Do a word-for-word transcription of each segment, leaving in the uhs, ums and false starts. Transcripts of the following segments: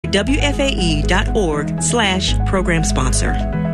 W F A E dot org slash program sponsor.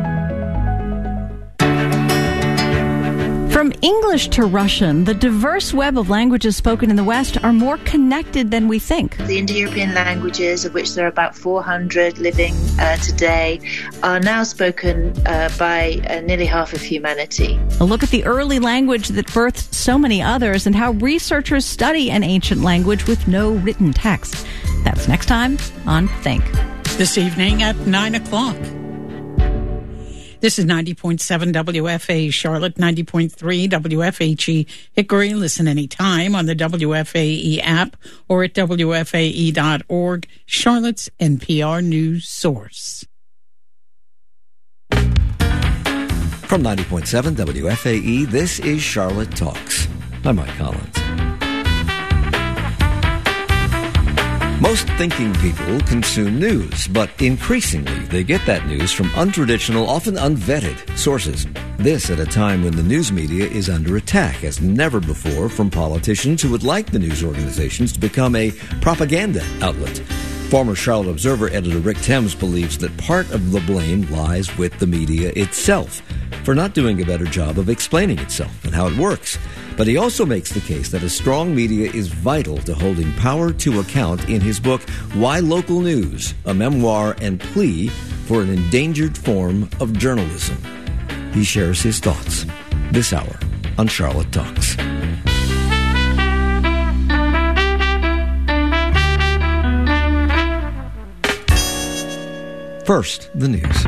From English to Russian, the diverse web of languages spoken in the West are more connected than we think. The Indo-European languages, of which there are about four hundred living uh, today, are now spoken uh, by uh, nearly half of humanity. A look at the early language that birthed so many others and how researchers study an ancient language with no written text. That's next time on Think. This evening at nine o'clock. This is ninety point seven W F A Charlotte, ninety point three W F H E Hickory. Listen anytime on the W F A E app or at W F A E dot org, Charlotte's N P R news source. From ninety point seven W F A E, this is Charlotte Talks. I'm Mike Collins. Most thinking people consume news, but increasingly they get that news from untraditional, often unvetted sources. This at a time when the news media is under attack as never before from politicians who would like the news organizations to become a propaganda outlet. Former Charlotte Observer editor Rick Thames believes that part of the blame lies with the media itself for not doing a better job of explaining itself and how it works. But he also makes the case that a strong media is vital to holding power to account in his book, Why Local News, a memoir and plea for an endangered form of journalism. He shares his thoughts this hour on Charlotte Talks. First, the news.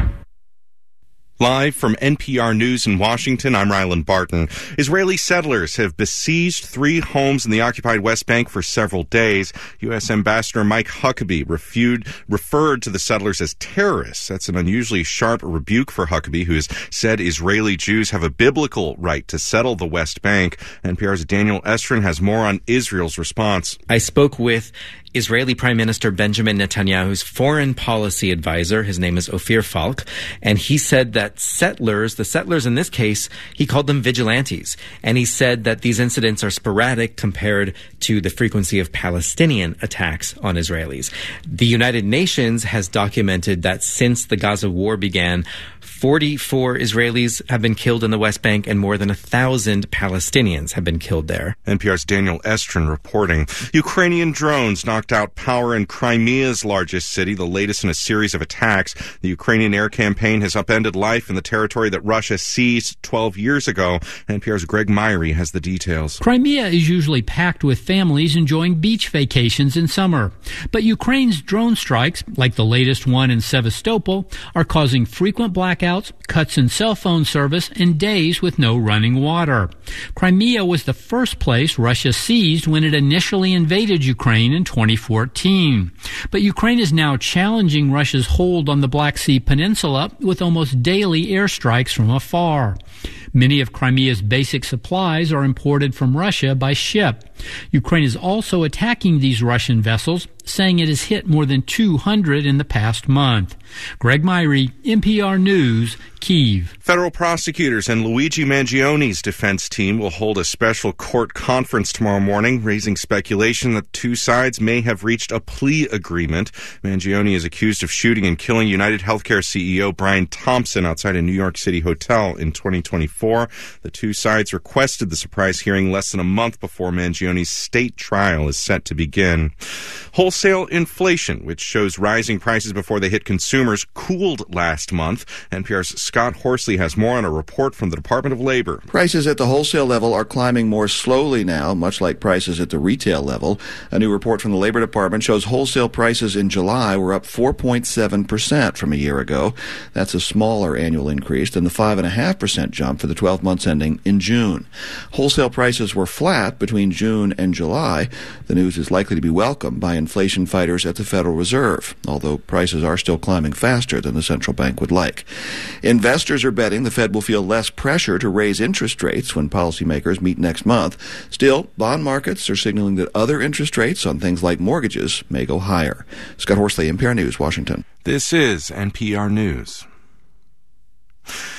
Live from N P R News in Washington, I'm Ryland Barton. Israeli settlers have besieged three homes in the occupied West Bank for several days. U S Ambassador Mike Huckabee refued, referred to the settlers as terrorists. That's an unusually sharp rebuke for Huckabee, who has said Israeli Jews have a biblical right to settle the West Bank. N P R's Daniel Estrin has more on Israel's response. I spoke with Israeli Prime Minister Benjamin Netanyahu's foreign policy advisor. His name is Ophir Falk, and he said that settlers, the settlers in this case, he called them vigilantes, and he said that these incidents are sporadic compared to the frequency of Palestinian attacks on Israelis. The United Nations has documented that since the Gaza war began, forty-four Israelis have been killed in the West Bank and more than a thousand Palestinians have been killed there. N P R's Daniel Estrin reporting. Ukrainian drones knocked out power in Crimea's largest city, the latest in a series of attacks. The Ukrainian air campaign has upended life in the territory that Russia seized twelve years ago. N P R's Greg Myrie has the details. Crimea is usually packed with families enjoying beach vacations in summer. But Ukraine's drone strikes, like the latest one in Sevastopol, are causing frequent blackouts, cuts in cell phone service, and days with no running water. Crimea was the first place Russia seized when it initially invaded Ukraine in twenty fourteen. But Ukraine is now challenging Russia's hold on the Black Sea Peninsula with almost daily airstrikes from afar. Many of Crimea's basic supplies are imported from Russia by ship. Ukraine is also attacking these Russian vessels, saying it has hit more than two hundred in the past month. Greg Myrie, N P R News, Kyiv. Federal prosecutors and Luigi Mangioni's defense team will hold a special court conference tomorrow morning, raising speculation that two sides may have reached a plea agreement. Mangioni is accused of shooting and killing United Healthcare C E O Brian Thompson outside a New York City hotel in twenty twenty-four. The two sides requested the surprise hearing less than a month before Mangioni's state trial is set to begin. Wholesale inflation, which shows rising prices before they hit consumers, cooled last month. N P R's Scott Horsley has more on a report from the Department of Labor. Prices at the wholesale level are climbing more slowly now, much like prices at the retail level. A new report from the Labor Department shows wholesale prices in July were up four point seven percent from a year ago. That's a smaller annual increase than the five point five percent jump for the twelve months ending in June. Wholesale prices were flat between June and July. The news is likely to be welcomed by inflation fighters at the Federal Reserve, although prices are still climbing faster than the central bank would like. Investors are betting the Fed will feel less pressure to raise interest rates when policymakers meet next month. Still, bond markets are signaling that other interest rates on things like mortgages may go higher. Scott Horsley, N P R News, Washington. This is N P R News.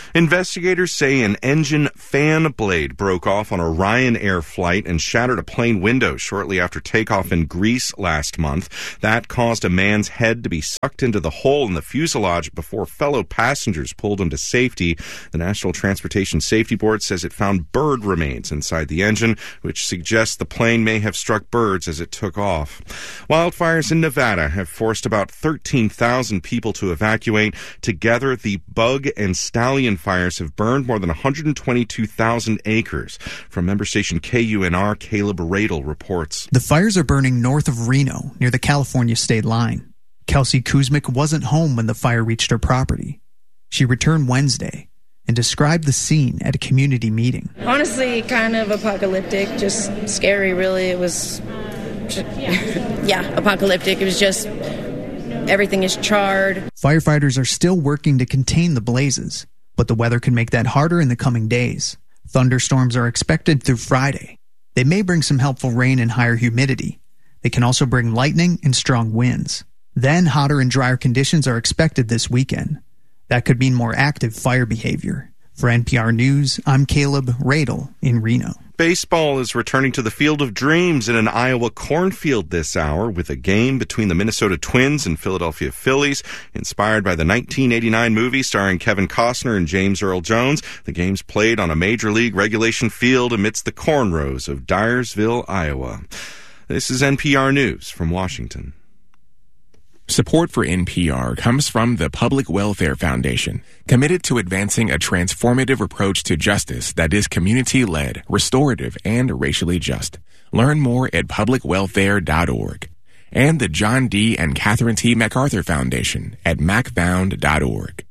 Investigators say an engine fan blade broke off on a Ryanair flight and shattered a plane window shortly after takeoff in Greece last month. That caused a man's head to be sucked into the hole in the fuselage before fellow passengers pulled him to safety. The National Transportation Safety Board says it found bird remains inside the engine, which suggests the plane may have struck birds as it took off. Wildfires in Nevada have forced about thirteen thousand people to evacuate. Together, the bug and stallion fires have burned more than one hundred twenty-two thousand acres. From member station K U N R, Caleb Radel reports. The fires are burning north of Reno, near the California state line. Kelsey Kuzmic wasn't home when the fire reached her property. She returned Wednesday and described the scene at a community meeting. Honestly, kind of apocalyptic, just scary, really. It was, yeah, apocalyptic. It was just, everything is charred. Firefighters are still working to contain the blazes, but the weather could make that harder in the coming days. Thunderstorms are expected through Friday. They may bring some helpful rain and higher humidity. They can also bring lightning and strong winds. Then hotter and drier conditions are expected this weekend. That could mean more active fire behavior. For N P R News, I'm Caleb Radel in Reno. Baseball is returning to the Field of Dreams in an Iowa cornfield this hour with a game between the Minnesota Twins and Philadelphia Phillies. Inspired by the nineteen eighty-nine movie starring Kevin Costner and James Earl Jones, the game's played on a Major League regulation field amidst the cornrows of Dyersville, Iowa. This is N P R News from Washington. Support for N P R comes from the Public Welfare Foundation, committed to advancing a transformative approach to justice that is community-led, restorative, and racially just. Learn more at public welfare dot org. And the John D. and Catherine T. MacArthur Foundation at mac found dot org.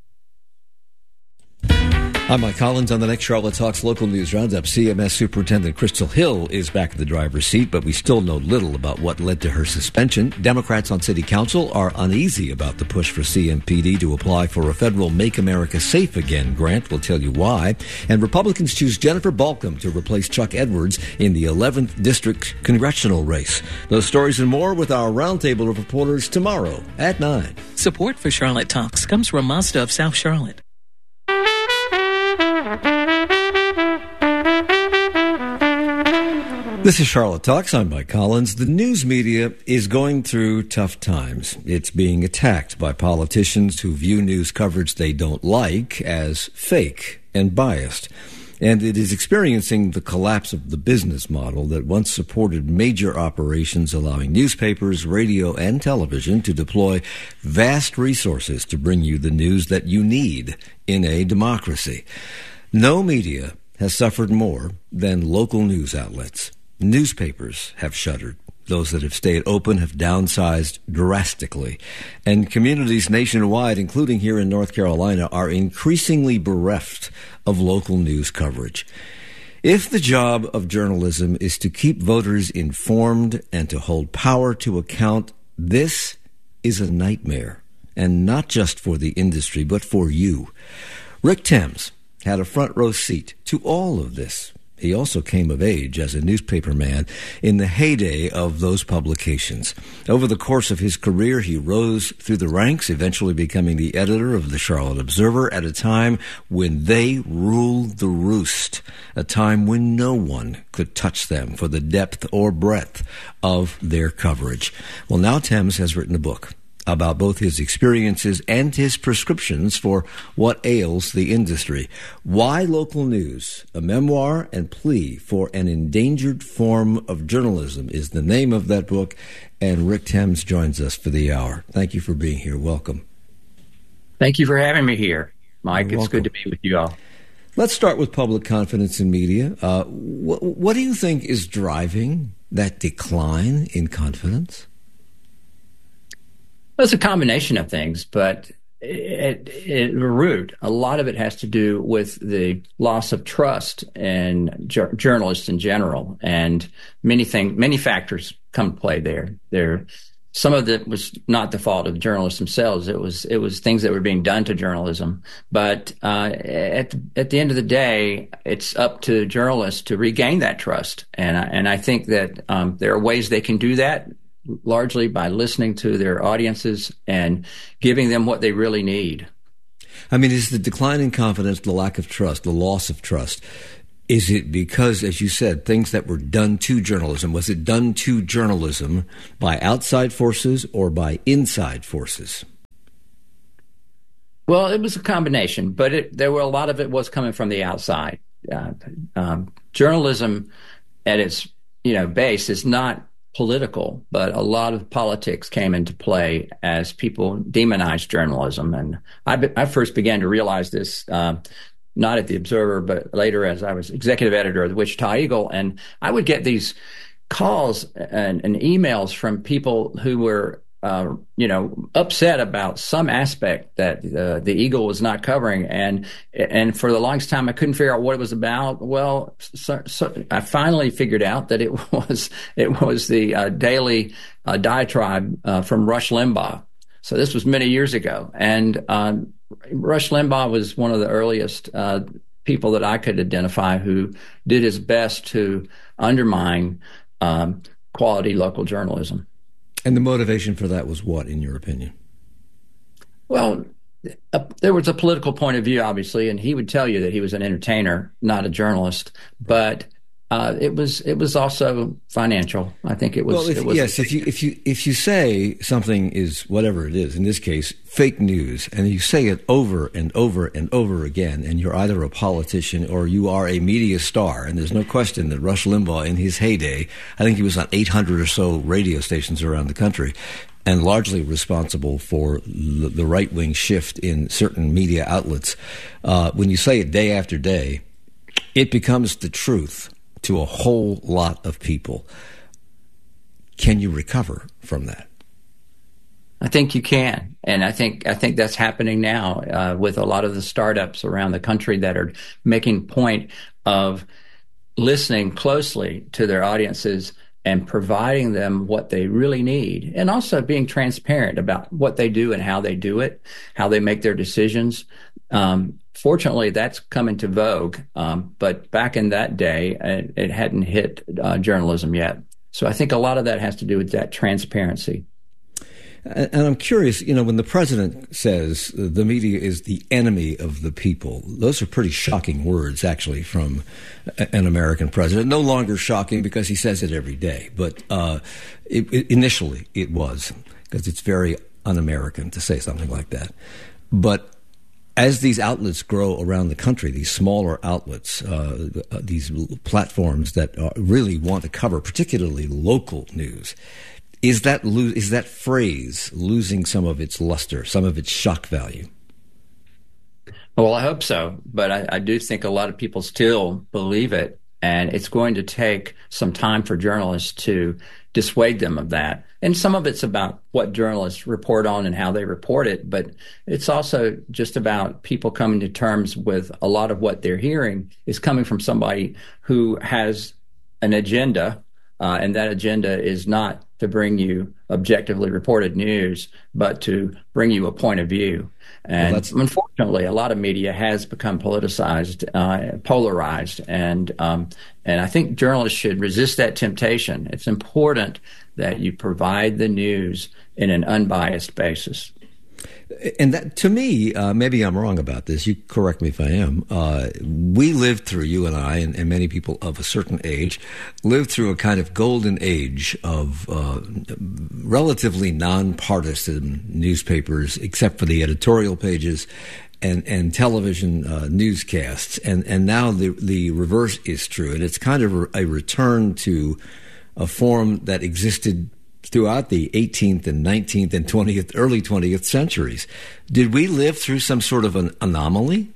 I'm Mike Collins. On the next Charlotte Talks local news roundup, C M S Superintendent Crystal Hill is back in the driver's seat, but we still know little about what led to her suspension. Democrats on City Council are uneasy about the push for C M P D to apply for a federal Make America Safe Again grant. We'll tell you why. And Republicans choose Jennifer Balcom to replace Chuck Edwards in the eleventh District congressional race. Those stories and more with our roundtable of reporters tomorrow at nine. Support for Charlotte Talks comes from Mazda of South Charlotte. This is Charlotte Talks. I'm Mike Collins. The news media is going through tough times. It's being attacked by politicians who view news coverage they don't like as fake and biased. And it is experiencing the collapse of the business model that once supported major operations, allowing newspapers, radio, and television to deploy vast resources to bring you the news that you need in a democracy. No media has suffered more than local news outlets. Newspapers have shuttered. Those that have stayed open have downsized drastically. And communities nationwide, including here in North Carolina, are increasingly bereft of local news coverage. If the job of journalism is to keep voters informed and to hold power to account, this is a nightmare. And not just for the industry, but for you. Rick Thames had a front row seat to all of this. He also came of age as a newspaper man in the heyday of those publications. Over the course of his career, he rose through the ranks, eventually becoming the editor of the Charlotte Observer at a time when they ruled the roost, a time when no one could touch them for the depth or breadth of their coverage. Well, now Thames has written a book about both his experiences and his prescriptions for what ails the industry. Why Local News, a memoir and plea for an endangered form of journalism is the name of that book, and Rick Thames joins us for the hour. Thank you for being here. Welcome. Thank you for having me here, Mike. You're it's welcome. Good to be with you all. Let's start with public confidence in media. Uh, wh- what do you think is driving that decline in confidence? Well, it's a combination of things, but at, at root, a lot of it has to do with the loss of trust in ju- journalists in general, and many things, many factors come to play there. There, some of it was not the fault of journalists themselves. It was it was things that were being done to journalism. But uh, at at the end of the day, it's up to journalists to regain that trust, and I, and I think that um, there are ways they can do that, largely by listening to their audiences and giving them what they really need. I mean, is the decline in confidence, the lack of trust, the loss of trust, is it because, as you said, things that were done to journalism, was it done to journalism by outside forces or by inside forces? Well, it was a combination, but it, there were a lot of it was coming from the outside. Uh, um, journalism at its you know base is not political, but a lot of politics came into play as people demonized journalism. And I, I first began to realize this uh, not at the Observer, but later as I was executive editor of the Wichita Eagle. And I would get these calls and, and emails from people who were Uh, you know, upset about some aspect that uh, the Eagle was not covering, and and for the longest time I couldn't figure out what it was about. Well, so, so I finally figured out that it was it was the uh, daily uh, diatribe uh, from Rush Limbaugh. So this was many years ago, and um, Rush Limbaugh was one of the earliest uh, people that I could identify who did his best to undermine um, quality local journalism. And the motivation for that was what, in your opinion? Well, uh, there was a political point of view, obviously, and he would tell you that he was an entertainer, not a journalist. But uh, it was it was also financial. I think it was. Well, if, it was yes. If you if you if you say something is whatever it is, in this case, fake news, and you say it over and over and over again, and you're either a politician or you are a media star, and there's no question that Rush Limbaugh, in his heyday, I think he was on eight hundred or so radio stations around the country, and largely responsible for the right-wing shift in certain media outlets. Uh, when you say it day after day, it becomes the truth to a whole lot of people. Can you recover from that? I think you can, and I think I think that's happening now uh, with a lot of the startups around the country that are making point of listening closely to their audiences and providing them what they really need, and also being transparent about what they do and how they do it, how they make their decisions. Um, fortunately, that's come into vogue, um, but back in that day, it, it hadn't hit uh, journalism yet. So I think a lot of that has to do with that transparency. And I'm curious, you know, when the president says the media is the enemy of the people, those are pretty shocking words, actually, from an American president. No longer shocking because he says it every day. But uh, it, it, initially it was, because it's very un-American to say something like that. But as these outlets grow around the country, these smaller outlets, uh, these platforms that are, really want to cover particularly local news, Is that lo- is that phrase losing some of its luster, some of its shock value? Well, I hope so, but I, I do think a lot of people still believe it, and it's going to take some time for journalists to dissuade them of that. And some of it's about what journalists report on and how they report it, but it's also just about people coming to terms with a lot of what they're hearing is coming from somebody who has an agenda, uh, and that agenda is not to bring you objectively reported news, but to bring you a point of view. And well, unfortunately, a lot of media has become politicized, uh, polarized, and um, and I think journalists should resist that temptation. It's important that you provide the news in an unbiased basis. And that, to me, uh, maybe I'm wrong about this. You correct me if I am. Uh, we lived through, you and I, and, and many people of a certain age, lived through a kind of golden age of uh, relatively nonpartisan newspapers, except for the editorial pages and, and television uh, newscasts. And, and now the, the reverse is true. And it's kind of a return to a form that existed throughout the eighteenth and nineteenth and twentieth, early twentieth centuries. Did we live through some sort of an anomaly?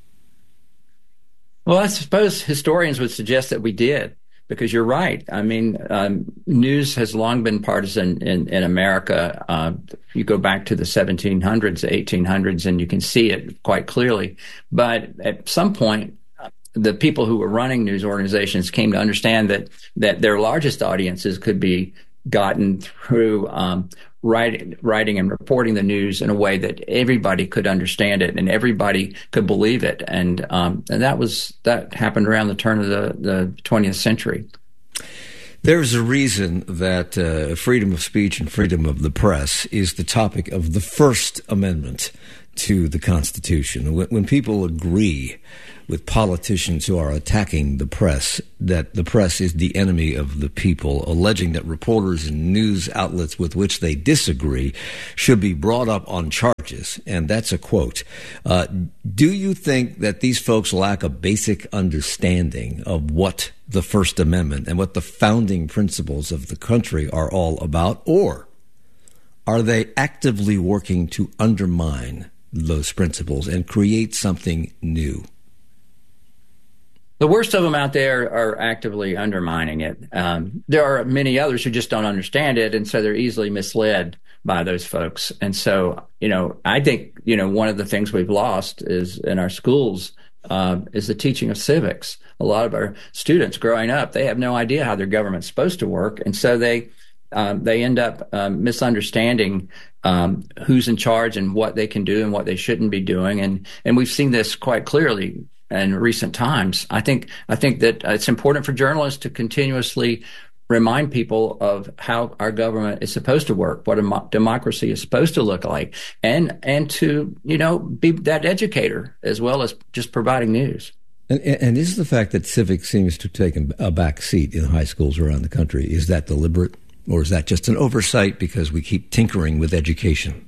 Well, I suppose historians would suggest that we did, because you're right. I mean, um, news has long been partisan in, in America. Uh, you go back to the seventeen hundreds, the eighteen hundreds, and you can see it quite clearly. But at some point, the people who were running news organizations came to understand that that their largest audiences could be gotten through um, writing, writing and reporting the news in a way that everybody could understand it and everybody could believe it, and um, and that was that happened around the turn of the, the twentieth century. There's a reason that uh, freedom of speech and freedom of the press is the topic of the First Amendment to the Constitution. When, when people agree with politicians who are attacking the press, that the press is the enemy of the people, alleging that reporters and news outlets with which they disagree should be brought up on charges. And that's a quote. Uh, do you think that these folks lack a basic understanding of what the First Amendment and what the founding principles of the country are all about? Or are they actively working to undermine those principles and create something new? The worst of them out there are actively undermining it. Um, there are many others who just don't understand it, and so they're easily misled by those folks. And so, you know, I think, you know, one of the things we've lost is in our schools uh, is the teaching of civics. A lot of our students growing up, they have no idea how their government's supposed to work, and so they um, they end up um, misunderstanding um, who's in charge and what they can do and what they shouldn't be doing. And and we've seen this quite clearly in recent times. I think I think that it's important for journalists to continuously remind people of how our government is supposed to work, what a mo- democracy is supposed to look like, and and to, you know, be that educator as well as just providing news. And, and is the fact that civics seems to take a back seat in high schools around the country, is that deliberate, or is that just an oversight because we keep tinkering with education?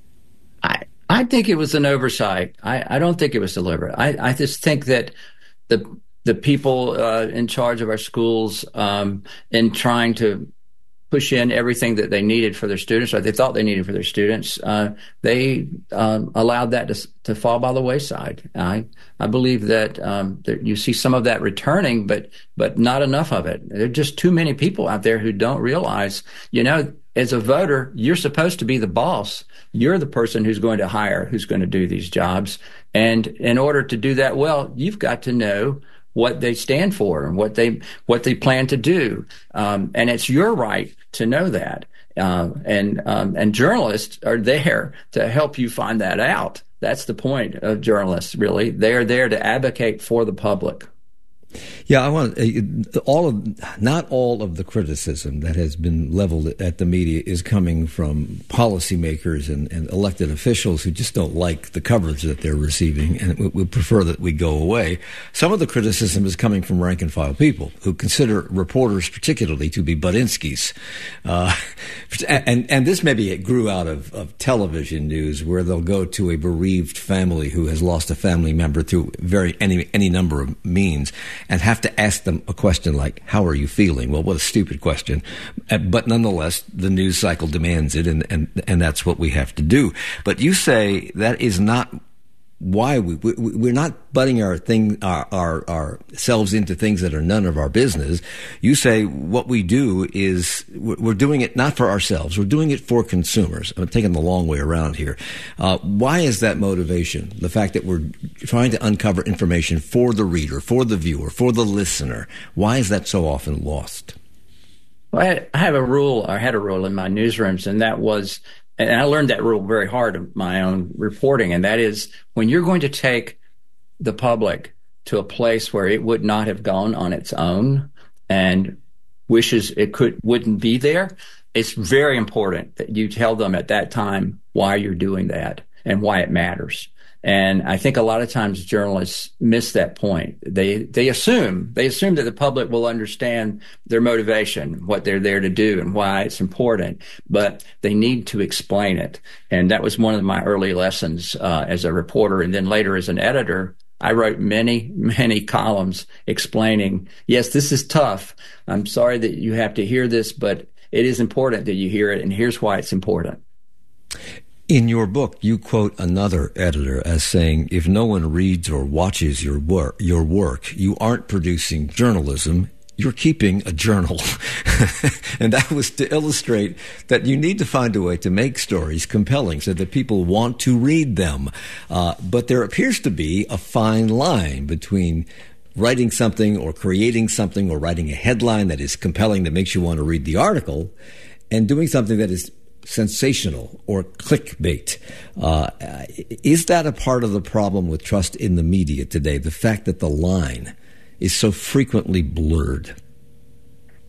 I I think it was an oversight. I, I don't think it was deliberate. I, I just think that the the people uh, in charge of our schools, um, in trying to push in everything that they needed for their students, or they thought they needed for their students, uh, they um, allowed that to, to fall by the wayside. I I believe that, um, that you see some of that returning, but but not enough of it. There are just too many people out there who don't realize, you know, as a voter, you're supposed to be the boss. You're the person who's going to hire, who's going to do these jobs. And in order to do that well, you've got to know what they stand for and what they what they plan to do. Um, and it's your right to know that. Uh, and um, and journalists are there to help you find that out. That's the point of journalists, really. They're there to advocate for the public. Yeah, I want uh, all of not all of the criticism that has been leveled at the media is coming from policymakers and, and elected officials who just don't like the coverage that they're receiving and would, would prefer that we go away. Some of the criticism is coming from rank and file people who consider reporters, particularly, to be Budinsky's. Uh, and and this maybe it grew out of, of television news, where they'll go to a bereaved family who has lost a family member through very any any number of means, and have to ask them a question like, how are you feeling? Well, what a stupid question. But nonetheless, the news cycle demands it, and, and, and that's what we have to do. But you say that is not why we, we we're not butting our thing, our, our, ourselves into things that are none of our business. You say what we do is we're doing it not for ourselves. We're doing it for consumers. I'm taking the long way around here. Uh, why is that motivation? The fact that we're trying to uncover information for the reader, for the viewer, for the listener. Why is that so often lost? Well, I, had, I have a rule. I had a rule in my newsrooms, and that was, and I learned that rule very hard in my own reporting, and that is when you're going to take the public to a place where it would not have gone on its own and wishes it could wouldn't be there, it's very important that you tell them at that time why you're doing that and why it matters. And I think a lot of times journalists miss that point. They they assume they assume that the public will understand their motivation, what they're there to do, and why it's important. But they need to explain it. And that was one of my early lessons uh, as a reporter, and then later as an editor. I wrote many, many columns explaining, yes, this is tough. I'm sorry that you have to hear this, but it is important that you hear it, and here's why it's important. In your book, you quote another editor as saying, if no one reads or watches your work, your work, you aren't producing journalism, you're keeping a journal. And that was to illustrate that you need to find a way to make stories compelling so that people want to read them. Uh, but there appears to be a fine line between writing something or creating something or writing a headline that is compelling that makes you want to read the article and doing something that is sensational or clickbait. Uh, is that a part of the problem with trust in the media today, the fact that the line is so frequently blurred?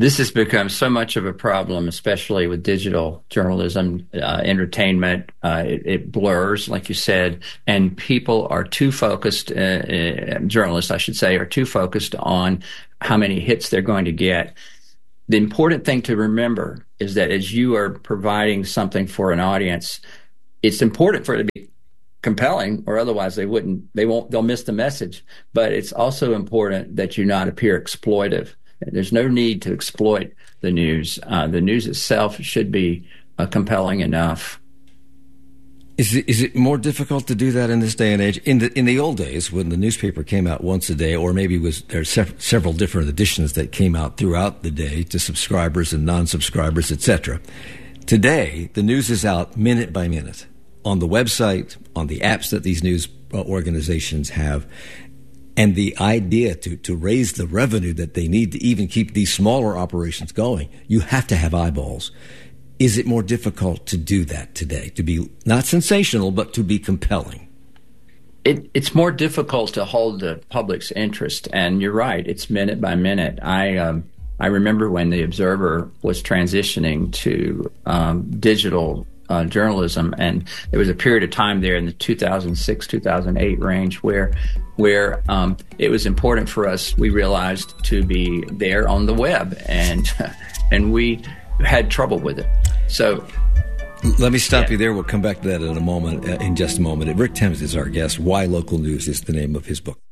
This has become so much of a problem, especially with digital journalism, uh, entertainment. Uh, it, it blurs, like you said, and people are too focused, uh, uh, journalists, I should say, are too focused on how many hits they're going to get. The important thing to remember is that as you are providing something for an audience, it's important for it to be compelling, or otherwise they wouldn't, they won't, they'll miss the message. But it's also important that you not appear exploitive. There's no need to exploit the news. Uh, the news itself should be uh, compelling enough. Is it, is it more difficult to do that in this day and age? In the in the old days, when the newspaper came out once a day, or maybe was there sev- several different editions that came out throughout the day to subscribers and non-subscribers, et cetera. Today, the news is out minute by minute on the website, on the apps that these news organizations have. And the idea to, to raise the revenue that they need to even keep these smaller operations going, you have to have eyeballs. Is it more difficult to do that today, to be not sensational, but to be compelling? It, it's more difficult to hold the public's interest. And you're right, it's minute by minute. I um, I remember when the Observer was transitioning to um, digital Uh, journalism, and there was a period of time there in the two thousand six, two thousand eight range where where um, it was important for us, we realized, to be there on the web, and and we had trouble with it. So let me stop yeah. you there. We'll come back to that in a moment, uh, in just a moment. Rick Thames is our guest. Why Local News is the name of his book.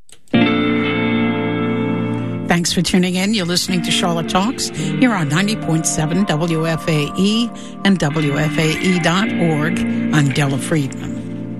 Thanks for tuning in. You're listening to Charlotte Talks here on ninety point seven W F A E and W F A E dot org. I'm Della Friedman.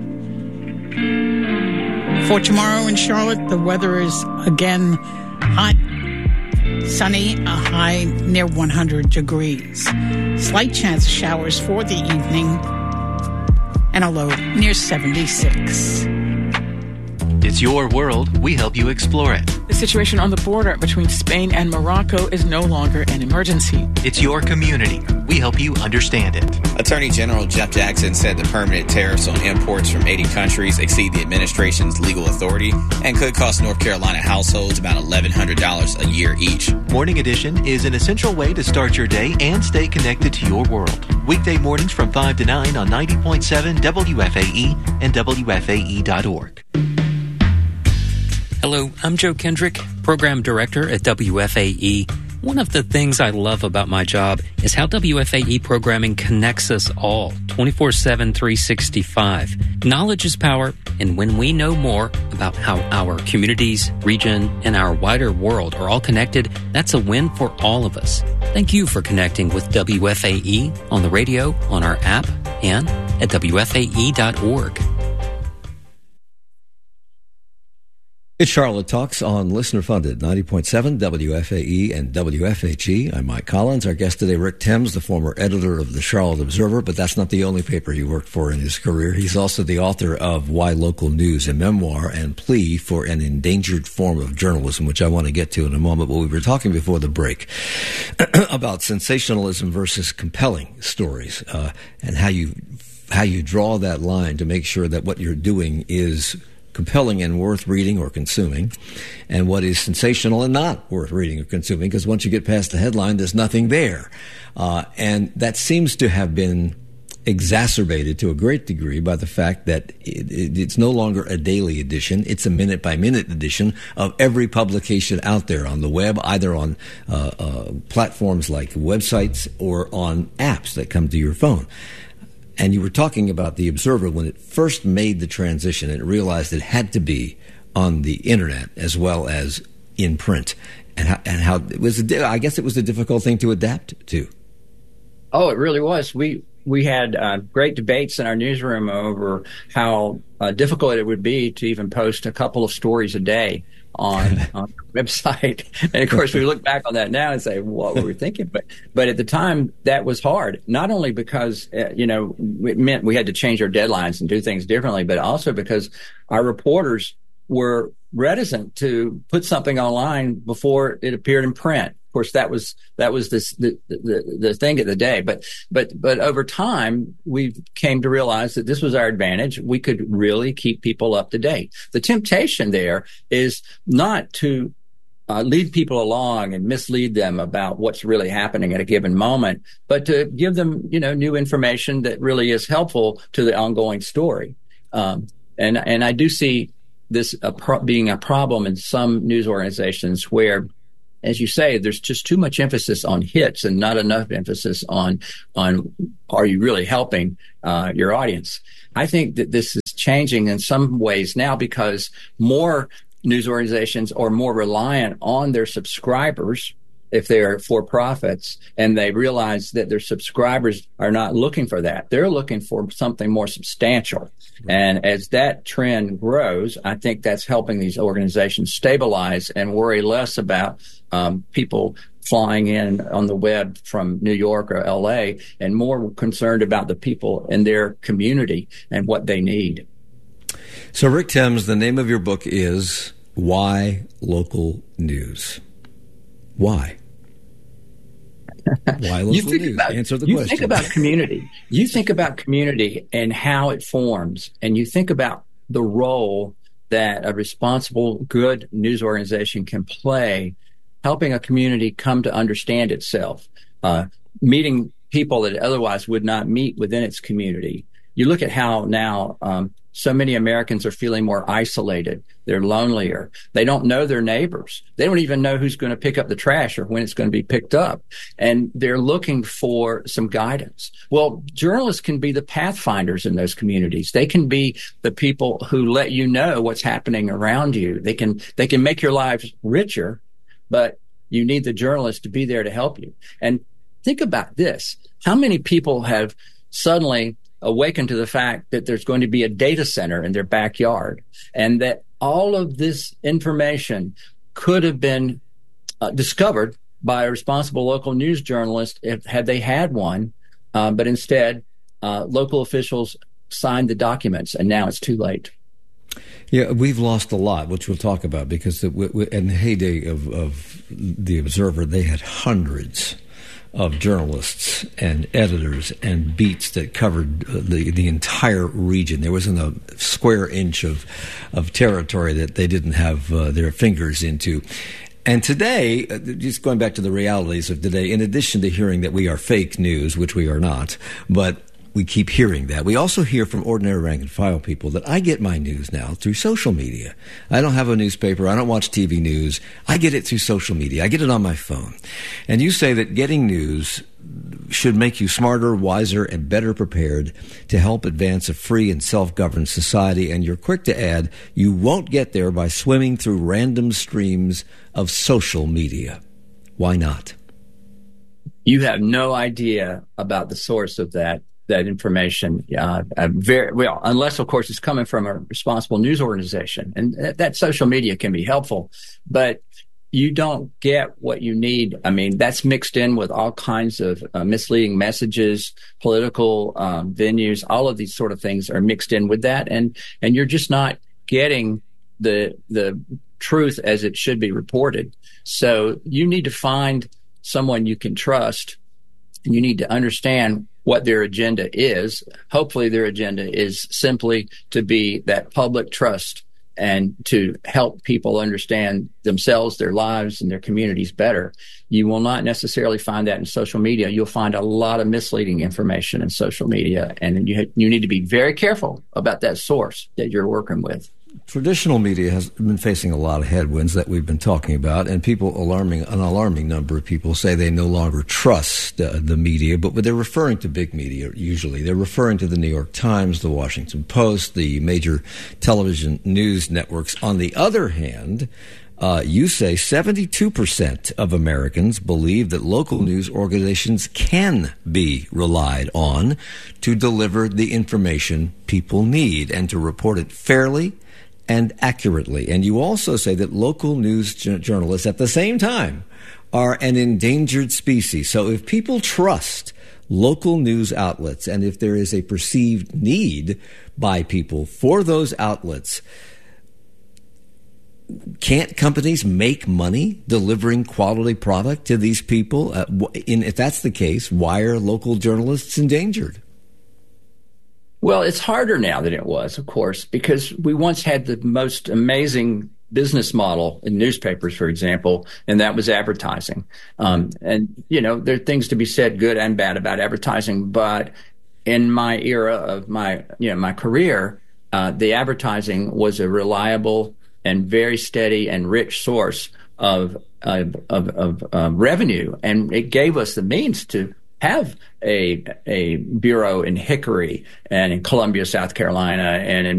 For tomorrow in Charlotte, the weather is again hot, sunny, a high near one hundred degrees. Slight chance of showers for the evening and a low near seventy-six. It's your world. We help you explore it. The situation on the border between Spain and Morocco is no longer an emergency. It's your community. We help you understand it. Attorney General Jeff Jackson said the permanent tariffs on imports from eighty countries exceed the administration's legal authority and could cost North Carolina households about eleven hundred dollars a year each. Morning Edition is an essential way to start your day and stay connected to your world. Weekday mornings from five to nine on ninety point seven W F A E and W F A E dot org. Hello, I'm Joe Kendrick, Program Director at W F A E. One of the things I love about my job is how W F A E programming connects us all, twenty-four seven, three sixty-five. Knowledge is power, and when we know more about how our communities, region, and our wider world are all connected, that's a win for all of us. Thank you for connecting with W F A E on the radio, on our app, and at W F A E dot org. It's Charlotte Talks on listener-funded ninety point seven W F A E and W F H E. I'm Mike Collins. Our guest today, Rick Thames, the former editor of the Charlotte Observer, but that's not the only paper he worked for in his career. He's also the author of Why Local News, a memoir and plea for an endangered form of journalism, which I want to get to in a moment. But we were talking before the break about sensationalism versus compelling stories, uh, and how you how you draw that line to make sure that what you're doing is compelling and worth reading or consuming, and what is sensational and not worth reading or consuming, because once you get past the headline, there's nothing there. Uh, and that seems to have been exacerbated to a great degree by the fact that it, it, it's no longer a daily edition. It's a minute-by-minute edition of every publication out there on the web, either on uh, uh, platforms like websites or on apps that come to your phone. And you were talking about the Observer when it first made the transition and it realized it had to be on the internet as well as in print, and how, and how it was. A, I guess it was a difficult thing to adapt to. Oh, it really was. We we had uh, great debates in our newsroom over how uh, difficult it would be to even post a couple of stories a day on, on the website. And of course, we look back on that now and say, what were we thinking? But but at the time, that was hard, not only because, uh, you know, it meant we had to change our deadlines and do things differently, but also because our reporters were reticent to put something online before it appeared in print. Of course, that was that was this, the, the the thing of the day. But but but over time, we came to realize that this was our advantage. We could really keep people up to date. The temptation there is not to uh, lead people along and mislead them about what's really happening at a given moment, but to give them, you know, new information that really is helpful to the ongoing story. Um, and and I do see this a pro- being a problem in some news organizations where, as you say, there's just too much emphasis on hits and not enough emphasis on on are you really helping uh, your audience. I think that this is changing in some ways now because more news organizations are more reliant on their subscribers if they're for-profits, and they realize that their subscribers are not looking for that. They're looking for something more substantial. And as that trend grows, I think that's helping these organizations stabilize and worry less about um, people flying in on the web from New York or L A, and more concerned about the people in their community and what they need. So, Rick Thames, the name of your book is Why Local News? Why? Why local you think news? About, Answer the you question. think about community. You think about community and how it forms, and you think about the role that a responsible, good news organization can play, helping a community come to understand itself, uh, meeting people that otherwise would not meet within its community. You look at how now um, so many Americans are feeling more isolated. They're lonelier. They don't know their neighbors. They don't even know who's going to pick up the trash or when it's going to be picked up. And they're looking for some guidance. Well, journalists can be the pathfinders in those communities. They can be the people who let you know what's happening around you. They can, they can make your lives richer, but you need the journalist to be there to help you. And think about this. How many people have suddenly awakened to the fact that there's going to be a data center in their backyard, and that all of this information could have been uh, discovered by a responsible local news journalist if had they had one, uh, but instead uh, local officials signed the documents, and now it's too late. Yeah, we've lost a lot, which we'll talk about, because in the heyday of, of the Observer, they had hundreds of journalists and editors and beats that covered the the entire region. There wasn't a square inch of of territory that they didn't have uh, their fingers into. And today, uh, just going back to the realities of today, in addition to hearing that we are fake news, which we are not, but we keep hearing that. We also hear from ordinary rank and file people that I get my news now through social media. I don't have a newspaper. I don't watch T V news. I get it through social media. I get it on my phone. And you say that getting news should make you smarter, wiser, and better prepared to help advance a free and self-governed society. And you're quick to add, you won't get there by swimming through random streams of social media. Why not? You have no idea about the source of that. that information, uh, uh, very well, unless of course it's coming from a responsible news organization, and th- that social media can be helpful, but you don't get what you need. I mean, that's mixed in with all kinds of uh, misleading messages, political um, venues, all of these sort of things are mixed in with that, and and you're just not getting the the truth as it should be reported. So you need to find someone you can trust, and you need to understand what their agenda is. Hopefully their agenda is simply to be that public trust and to help people understand themselves, their lives, and their communities better. You will not necessarily find that in social media. You'll find a lot of misleading information in social media, and you ha- you need to be very careful about that source that you're working with. Traditional media has been facing a lot of headwinds that we've been talking about, and people alarming an alarming number of people say they no longer trust uh, the media, but they're referring to big media usually. They're referring to the New York Times, the Washington Post, the major television news networks. On the other hand, uh, you say seventy-two percent of Americans believe that local news organizations can be relied on to deliver the information people need and to report it fairly and accurately. And you also say that local news j- journalists at the same time are an endangered species. So if people trust local news outlets, and if there is a perceived need by people for those outlets, can't companies make money delivering quality product to these people? Uh, in, if that's the case, why are local journalists endangered? Well, it's harder now than it was, of course, because we once had the most amazing business model in newspapers, for example, and that was advertising. Um, and, you know, there are things to be said, good and bad, about advertising. But in my era of my, you know, my career, uh, the advertising was a reliable and very steady and rich source of of, of, of uh, revenue. And it gave us the means to have a a bureau in Hickory and in Columbia, South Carolina, and in